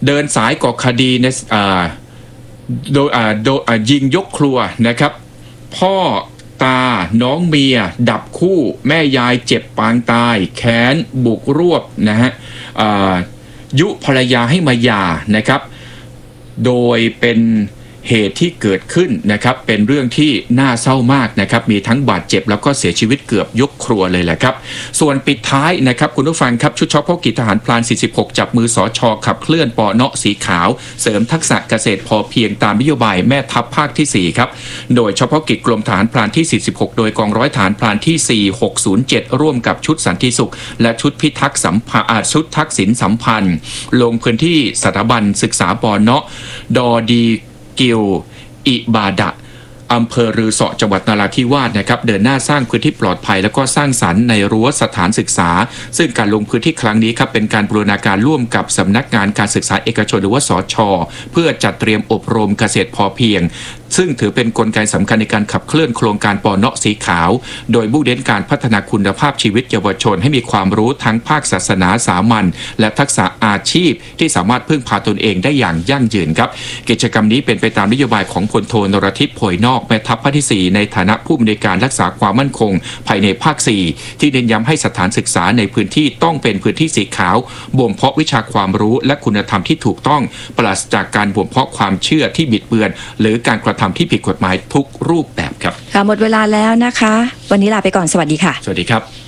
เดินสายก่อคดีในโดยยิงยกครัวนะครับพ่อตาน้องเมียดับคู่แม่ยายเจ็บปางตายแค้นบุกรวบนะฮะยุภรรยาให้มาหย่านะครับโดยเป็นเหตุที่เกิดขึ้นนะครับเป็นเรื่องที่น่าเศร้ามากนะครับมีทั้งบาดเจ็บแล้วก็เสียชีวิตเกือบยกครัวเลยแหละครับส่วนปิดท้ายนะครับคุณผู้ฟังครับชุดเฉพาะกิจทหารพราน46จับมือสช.ขับเคลื่อนปเนาะสีขาวเสริมทักษะเกษตรพอเพียงตามนโยบายแม่ทัพภาคที่4ครับโดยเฉพาะกิจกรมทหารพรานที่46โดยกองร้อยทหารพรานที่4607ร่วมกับชุดสันติสุขและชุดพิทักษ์ชุดทักษิณสัมพันธ์ลงพื้นที่สถาบันศึกษาปเนาะดอดีกิลอิบาดะอำเภอรือเสาะจังหวัดนราธิวาสนะครับเดินหน้าสร้างพื้นที่ปลอดภัยแล้วก็สร้างสรรค์ในรั้วสถานศึกษาซึ่งการลงพื้นที่ครั้งนี้ครับเป็นการบูรณาการร่วมกับสำนักงานการศึกษาเอกชนหรือว่าสช.เพื่อจัดเตรียมอบรมเกษตรพอเพียงซึ่งถือเป็นกลไกสำคัญในการขับเคลื่อนโครงการปเนาะสีขาวโดยมุ่งเน้นการพัฒนาคุณภาพชีวิตเยาวชนให้มีความรู้ทั้งภาคศาสนาสามัญและทักษะอาชีพที่สามารถพึ่งพาตนเองได้อย่างยั่งยืนครับกิจกรรมนี้เป็นไปตามนโยบายของพลโทนรทิพย์โผยนอกแม่ทัพภาคที่4ในฐานะผู้อำนวยการรักษาความมั่นคงภายในภาค4ที่เน้นย้ำให้สถานศึกษาในพื้นที่ต้องเป็นพื้นที่สีขาวบ่มเพาะวิชาความรู้และคุณธรรมที่ถูกต้องปราศจากการบ่มเพาะความเชื่อที่บิดเบือนหรือการกระทำที่ผิดกฎหมายทุกรูปแบบครับค่ะหมดเวลาแล้วนะคะวันนี้ลาไปก่อนสวัสดีค่ะสวัสดีครับ